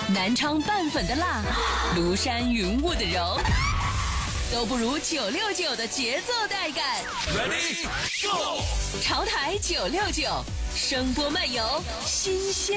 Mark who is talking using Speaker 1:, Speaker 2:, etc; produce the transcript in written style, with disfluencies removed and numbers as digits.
Speaker 1: 南昌拌粉的辣，庐山云雾的柔，都不如969的节奏带感。
Speaker 2: Ready Go！
Speaker 1: 潮台969，声波漫游，新鲜